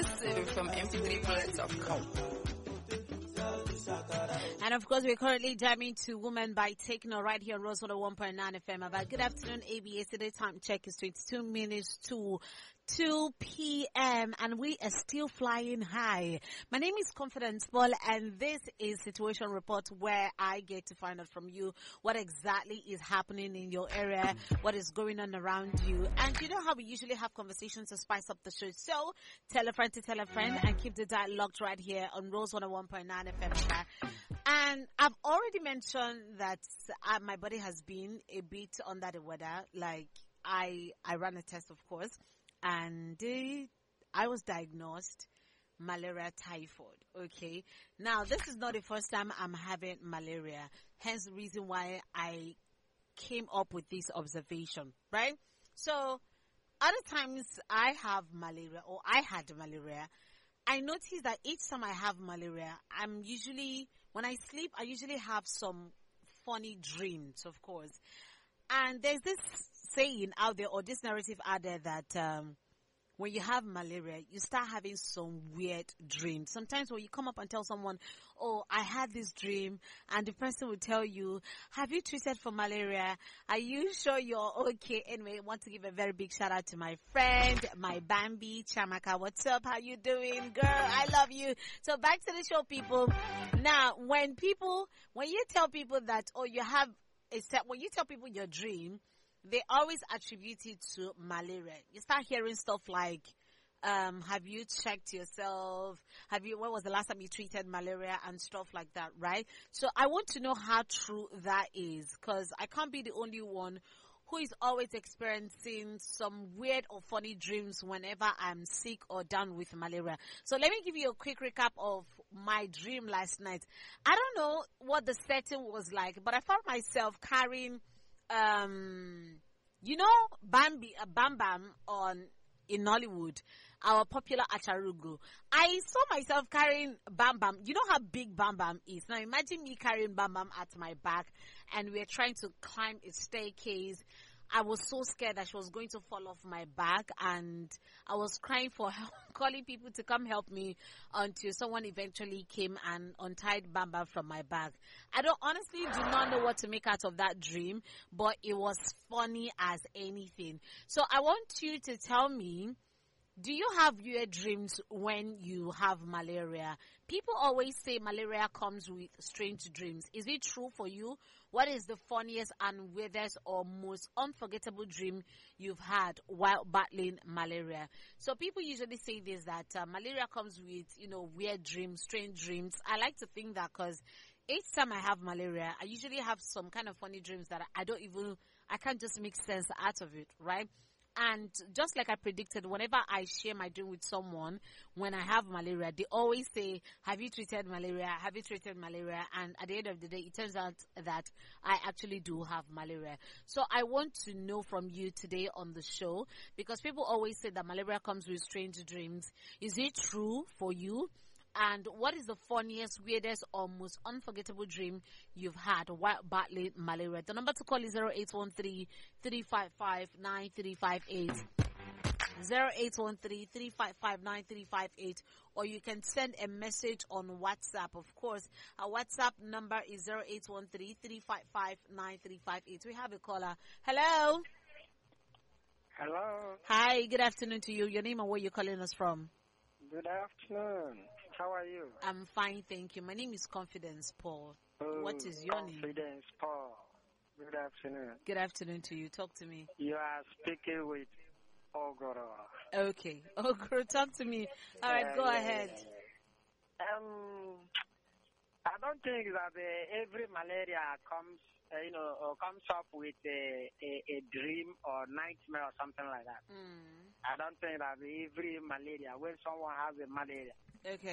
exclusive from mp3bullets.com. And of course, we're currently jamming to Woman by Techno right here on Rose 101.9 FM. About good afternoon, ABS. Today time check is 22 minutes to 2 p.m. and we are still flying high. My name is Confidence Paul, and this is Situation Report, where I get to find out from you what exactly is happening in your area, what is going on around you. And you know how we usually have conversations to spice up the show. So tell a friend to tell a friend and keep the dialogue right here on Rose 101.9 FM. And I've already mentioned that my body has been a bit under the weather. Like I ran a test, of course, and I was diagnosed malaria typhoid. Okay. Now, this is not the first time I'm having malaria. Hence the reason why I came up with this observation, right? So, other times I have malaria, or I had malaria, I notice that each time I have malaria, when I sleep, I usually have some funny dreams, of course. And there's this saying out there, or this narrative out there, that when you have malaria, you start having some weird dreams. Sometimes when you come up and tell someone, oh, I had this dream, and the person will tell you, have you treated for malaria? Are you sure you're okay? Anyway, I want to give a very big shout out to my friend, my Bambi, Chamaka. What's up? How you doing? Girl, I love you. So back to the show, people. Now, when you tell people that, oh, when you tell people your dream, they always attribute it to malaria. You start hearing stuff like, have you checked yourself? When was the last time you treated malaria and stuff like that, right? So I want to know how true that is, because I can't be the only one who is always experiencing some weird or funny dreams whenever I'm sick or down with malaria. So let me give you a quick recap of my dream last night. I don't know what the setting was like, but I found myself carrying you know, Bam Bam in Nollywood, our popular Acharugo. I saw myself carrying Bam Bam. You know how big Bam Bam is. Now imagine me carrying Bam Bam at my back, and we're trying to climb a staircase. I was so scared that she was going to fall off my back, and I was crying for help, calling people to come help me, until someone eventually came and untied Bam Bam from my back. I honestly do not know what to make out of that dream, but it was funny as anything. So I want you to tell me, do you have weird dreams when you have malaria? People always say malaria comes with strange dreams. Is it true for you? What is the funniest and weirdest or most unforgettable dream you've had while battling malaria? So people usually say this, that malaria comes with, weird dreams, strange dreams. I like to think that, because each time I have malaria, I usually have some kind of funny dreams that I can't just make sense out of it, right? And just like I predicted, whenever I share my dream with someone, when I have malaria, they always say, have you treated malaria? Have you treated malaria? And at the end of the day, it turns out that I actually do have malaria. So I want to know from you today on the show, because people always say that malaria comes with strange dreams. Is it true for you? And what is the funniest, weirdest, or most unforgettable dream you've had while battling malaria? The number to call is 0813-355-9358. 0813-355-9358, or you can send a message on WhatsApp. Of course, our WhatsApp number is 0813-355-9358. We have a caller. Hello. Hello. Hi, good afternoon to you. Your name and where you're calling us from? Good afternoon. How are you? I'm fine, thank you. My name is Confidence Paul. What is your name? Confidence Paul. Good afternoon. Good afternoon to you. Talk to me. You are speaking with Ogoro. Okay. Ogoro, talk to me. All right, go ahead. I don't think that every malaria comes up with a dream or nightmare or something like that. I don't think that every malaria, when someone has a malaria, okay,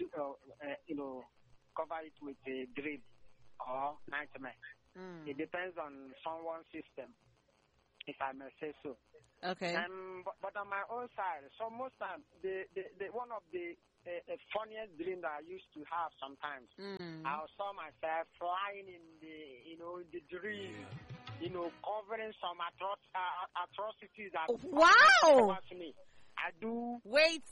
cover it with a dream or nightmare. It depends on someone's system, if I may say so. Okay. But on my own side, so most times, the one of the funniest dream that I used to have sometimes, I saw myself flying in the dream, covering some atrocities that wow. me. I do. Wait.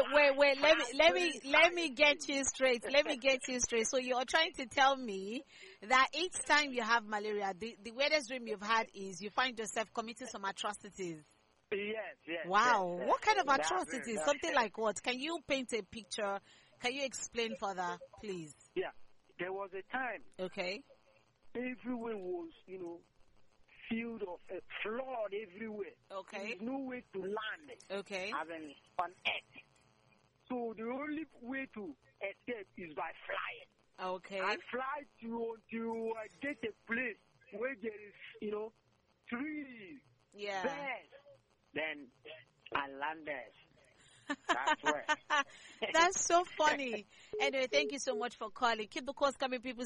Let me get you straight. So you're trying to tell me that each time you have malaria, the weirdest dream you've had is you find yourself committing some atrocities. Yes. Wow. Yes. What kind of atrocities? Something like what? Can you paint a picture? Can you explain further, please? Yeah. There was a time. Okay. Everywhere was, field of flood everywhere. Okay. There's no way to land. Okay. On earth. So the only way to escape is by flying. Okay. I fly to get a place where there is, trees, birds. Then I landed. That's where. That's so funny. Anyway, thank you so much for calling. Keep the calls coming, people.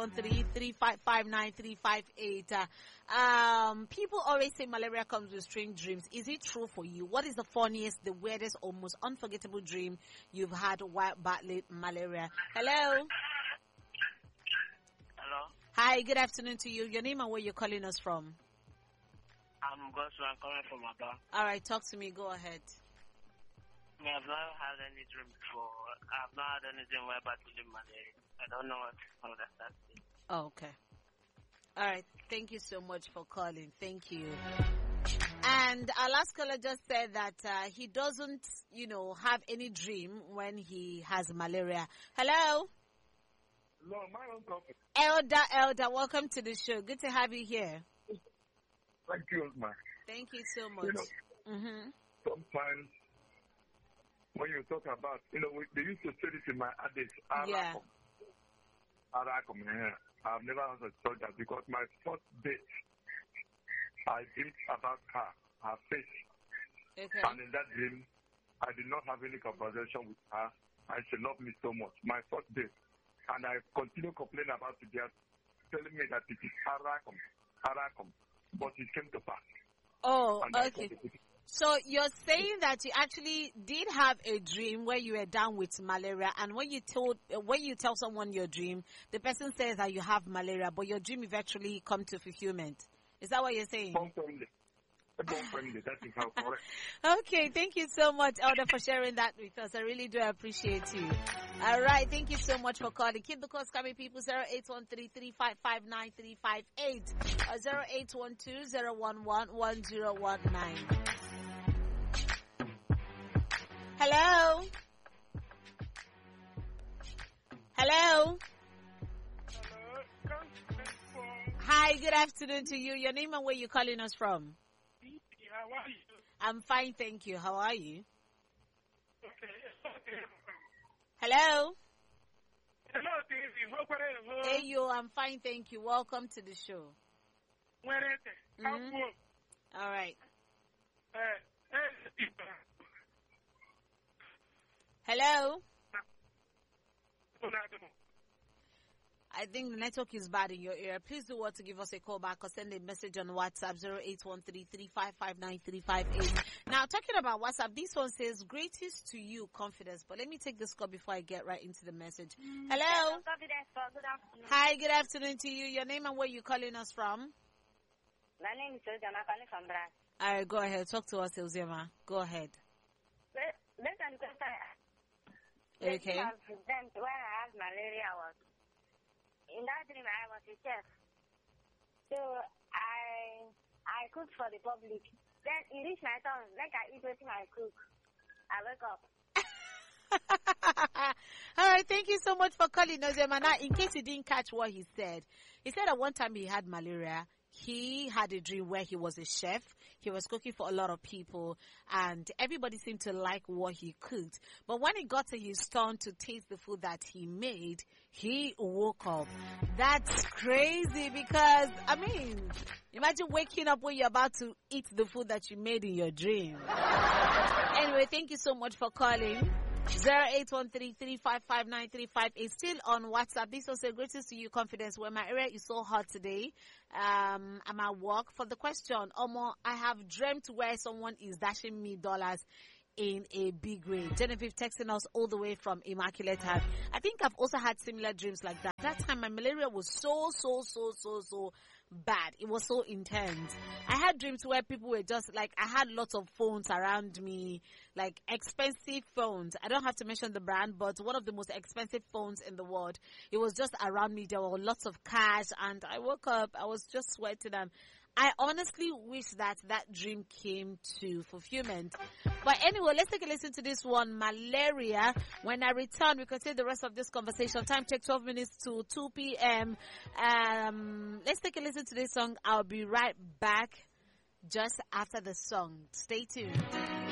0813-355-9358. People always say malaria comes with strange dreams. Is it true for you? What is the funniest, the weirdest, or most unforgettable dream you've had while battling malaria? Hello. Hello. Hi. Good afternoon to you. Your name and where you're calling us from? I'm Gosu. I'm coming from Aba. All right. Talk to me. Go ahead. I've not had any dream before. I've not had any dream where battling malaria. I don't know what that is. Oh, okay. All right. Thank you so much for calling. Thank you. And our last caller just said that he doesn't, have any dream when he has malaria. Hello? No, my own company. Elder, welcome to the show. Good to have you here. Thank you, man. Thank you so much. Sometimes when you talk about, they used to say this in my adage, Arakom. I've never answered that because my first date, I dreamed about her face. Okay. And in that dream, I did not have any conversation with her, and she loved me so much. My first date. And I continue complaining about it. They are telling me that it is Arakom. But it came to pass. Oh, okay. So you're saying that you actually did have a dream where you were down with malaria, and when you tell someone your dream, the person says that you have malaria, but your dream eventually come to fulfillment. Is that what you're saying? That is how correct. Okay, thank you so much, Elder, for sharing that with us. I really do appreciate you. All right, thank you so much for calling. Keep the calls coming, people. 0813-355-9358 or 0812-011-1019. Hello? Hello? Hi, good afternoon to you. Your name and where you calling us from? How are you? I'm fine, thank you. How are you? Hello? Hello, Hey, yo, I'm fine, thank you. Welcome to the show. All right. Hello? I think the network is bad in your area. Please do want to give us a call back or send a message on WhatsApp 0813-355-9358. Now, talking about WhatsApp, this one says, greetings to you, confidence. But let me take this call before I get right into the message. Hello? Confidence, good afternoon. Hi, good afternoon to you. Your name and where you calling us from? My name is Ojama, calling from Brass. All right, go ahead. Talk to us, Ilzema. Go ahead. Listen, Okay. when I had malaria, in that dream, I was a chef. So I cooked for the public. Then it reached my turn. Like I eat what I cook. I wake up. All right, thank you so much for calling, Ozema. Now, in case you didn't catch what he said at one time he had malaria. He had a dream where he was a chef. He was cooking for a lot of people, and everybody seemed to like what he cooked. But when it got to his turn to taste the food that he made, he woke up. That's crazy because, imagine waking up when you're about to eat the food that you made in your dream. Anyway, thank you so much for calling. 0813-355-9358 is still on WhatsApp. This was a greetings to you, confidence. Where my area is so hot today. I'm at work. For the question, Omo, I have dreamt where someone is dashing me dollars in a big way. Genevieve texting us all the way from Immaculate Heart. I think I've also had similar dreams like that. That time my malaria was so bad. It was so intense. I had dreams where people were just like, I had lots of phones around me, like expensive phones. I don't have to mention the brand, but one of the most expensive phones in the world. It was just around me. There were lots of cash, and I woke up, I was just sweating, and I honestly wish that dream came to fulfillment. But anyway, let's take a listen to this one, Malaria. When I return, we continue the rest of this conversation. Time check 12 minutes to 2 p.m. Let's take a listen to this song. I'll be right back just after the song. Stay tuned.